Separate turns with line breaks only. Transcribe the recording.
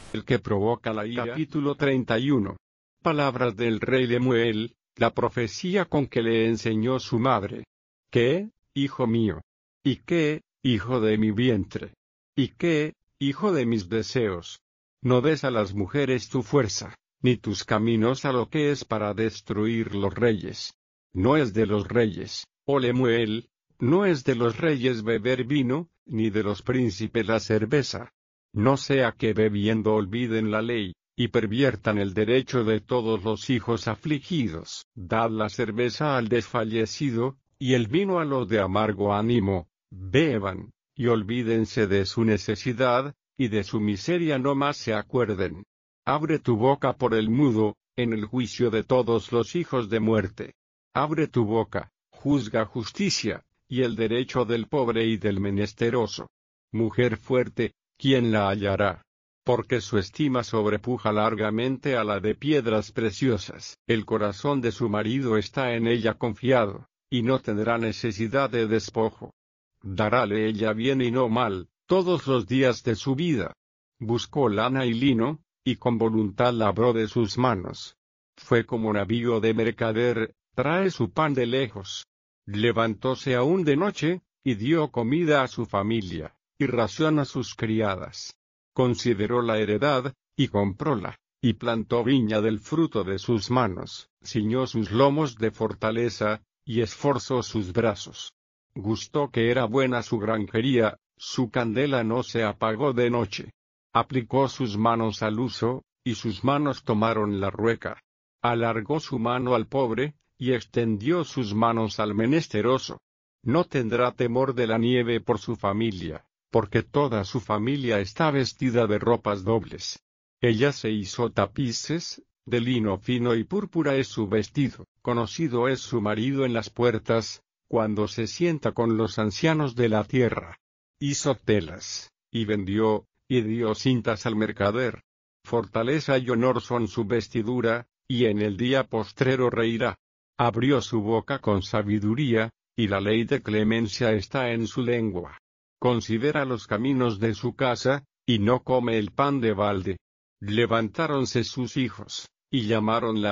el que provoca la ira. Capítulo 31. Palabras del rey Lemuel, la profecía con que le enseñó su madre. ¿Qué, hijo mío? ¿Y qué, hijo de mi vientre? ¿Y qué, hijo de mis deseos? No des a las mujeres tu fuerza, ni tus caminos a lo que es para destruir los reyes. No es de los reyes, oh Lemuel, no es de los reyes beber vino, ni de los príncipes la cerveza. No sea que bebiendo olviden la ley, y perviertan el derecho de todos los hijos afligidos. Dad la cerveza al desfallecido, y el vino a los de amargo ánimo, beban, y olvídense de su necesidad, y de su miseria no más se acuerden. Abre tu boca por el mudo, en el juicio de todos los hijos de muerte. Abre tu boca, juzga justicia, y el derecho del pobre y del menesteroso. Mujer fuerte, ¿quién la hallará? Porque su estima sobrepuja largamente a la de piedras preciosas. El corazón de su marido está en ella confiado, y no tendrá necesidad de despojo. Darále ella bien y no mal, todos los días de su vida. Buscó lana y lino, y con voluntad labró de sus manos. Fue como navío de mercader, trae su pan de lejos. Levantóse aún de noche, y dio comida a su familia, y ración a sus criadas. Consideró la heredad, y compróla, y plantó viña del fruto de sus manos, ciñó sus lomos de fortaleza, y esforzó sus brazos. Gustó que era buena su granjería, su candela no se apagó de noche. Aplicó sus manos al uso, y sus manos tomaron la rueca. Alargó su mano al pobre, y extendió sus manos al menesteroso. No tendrá temor de la nieve por su familia, porque toda su familia está vestida de ropas dobles. Ella se hizo tapices, de lino fino y púrpura es su vestido. Conocido es su marido en las puertas, cuando se sienta con los ancianos de la tierra. Hizo telas, y vendió, y dio cintas al mercader. Fortaleza y honor son su vestidura, y en el día postrero reirá. Abrió su boca con sabiduría, y la ley de clemencia está en su lengua. Considera los caminos de su casa, y no come el pan de balde. Levantáronse sus hijos, y llamaron la